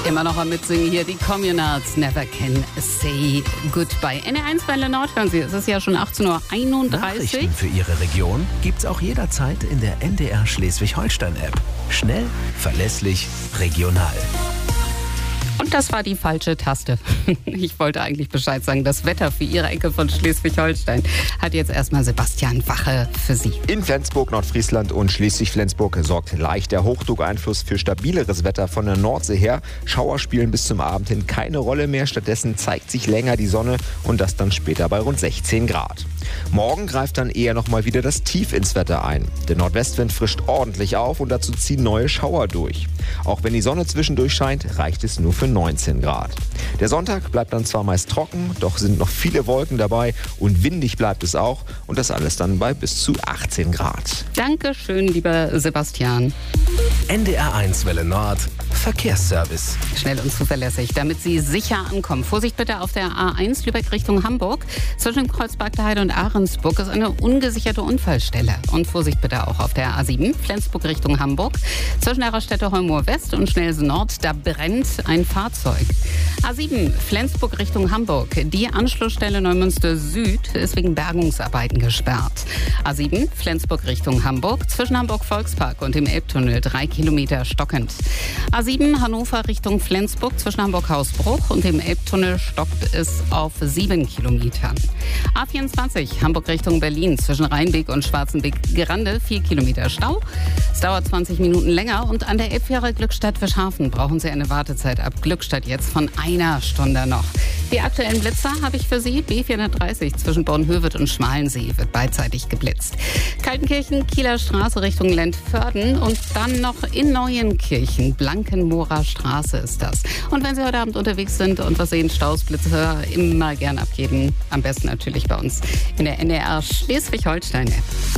Immer noch am Mitsingen hier die Communards, Never Can Say Goodbye. NDR1 bei Le Nord hören Sie, es ist ja schon 18:31 Uhr. Nachrichten für Ihre Region gibt's auch jederzeit in der NDR Schleswig-Holstein-App. Schnell, verlässlich, regional. Und das war die falsche Taste. Ich wollte eigentlich Bescheid sagen. Das Wetter für Ihre Ecke von Schleswig-Holstein hat jetzt erstmal Sebastian Wache für Sie. In Flensburg, Nordfriesland und Schleswig-Flensburg sorgt leichter Hochdruckeinfluss für stabileres Wetter von der Nordsee her. Schauer spielen bis zum Abend hin keine Rolle mehr. Stattdessen zeigt sich länger die Sonne und das dann später bei rund 16 Grad. Morgen greift dann eher nochmal wieder das Tief ins Wetter ein. Der Nordwestwind frischt ordentlich auf und dazu ziehen neue Schauer durch. Auch wenn die Sonne zwischendurch scheint, reicht es nur für 19 Grad. Der Sonntag bleibt dann zwar meist trocken, doch sind noch viele Wolken dabei und windig bleibt es auch und das alles dann bei bis zu 18 Grad. Dankeschön, lieber Sebastian. NDR1 Welle Nord, Verkehrsservice. Schnell und zuverlässig, damit Sie sicher ankommen. Vorsicht bitte auf der A1 Lübeck Richtung Hamburg. Zwischen Kreuzberg der Heide und Ahrensburg ist eine ungesicherte Unfallstelle. Und Vorsicht bitte auch auf der A7 Flensburg Richtung Hamburg. Zwischen Errastädte Heumur West und Schnellsen Nord, da brennt ein Fahrzeug. A7 Flensburg Richtung Hamburg. Die Anschlussstelle Neumünster Süd ist wegen Bergungsarbeiten gesperrt. A7 Flensburg Richtung Hamburg. Zwischen Hamburg Volkspark und dem Elbtunnel 3 Kilometer stockend. A7 Hannover Richtung Flensburg. Zwischen Hamburg Hausbruch und dem Elbtunnel stockt es auf 7 Kilometern. A24 Hamburg Richtung Berlin. Zwischen Rheinbeek und Schwarzenbeek-Gerande 4 Kilometer Stau. Es dauert 20 Minuten länger und an der Elbfähre Glückstadt-Fischhafen brauchen Sie eine Wartezeit ab Glückstadt jetzt von 1 Stunde noch. Die aktuellen Blitzer habe ich für Sie. B430 zwischen Bornhöved und Schmalensee wird beidseitig geblitzt. Kaltenkirchen, Kieler Straße Richtung Lentförden und dann noch in Neuenkirchen. Blankenmoorer Straße ist das. Und wenn Sie heute Abend unterwegs sind und was sehen, Stausblitzer immer gern abgeben. Am besten natürlich bei uns in der NDR Schleswig-Holstein-App.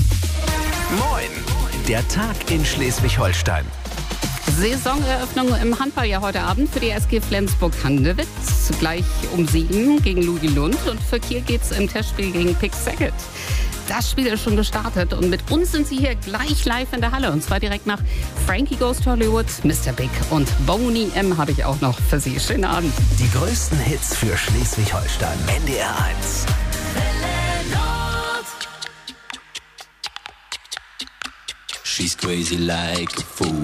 Moin! Der Tag in Schleswig-Holstein. Saisoneröffnung im Handball ja heute Abend für die SG Flensburg-Handewitt. Gleich um 7 gegen Ludi Lund. Und für Kiel geht's im Testspiel gegen Pick Sackett. Das Spiel ist schon gestartet und mit uns sind Sie hier gleich live in der Halle. Und zwar direkt nach Frankie Goes to Hollywood, Mr. Big und Boney M. habe ich auch noch für Sie. Schönen Abend. Die größten Hits für Schleswig-Holstein. NDR1. She's crazy like a fool.